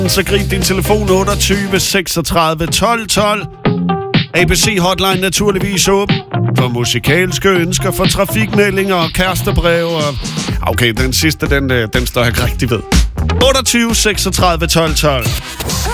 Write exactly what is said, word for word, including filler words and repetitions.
Så grib din telefon otteogtyve seksogtredive tolv tolv. A B C Hotline naturligvis åben for musikalske ønsker, for trafikmeldinger og kærestebreve. Og... Okay, den sidste, den, den står jeg ikke rigtig ved. otteogtyve seksogtredive tolv tolv.